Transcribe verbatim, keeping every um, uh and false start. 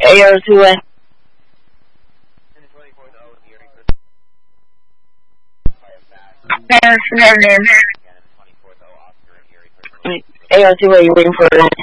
A O two way. A O two way, you waiting for that?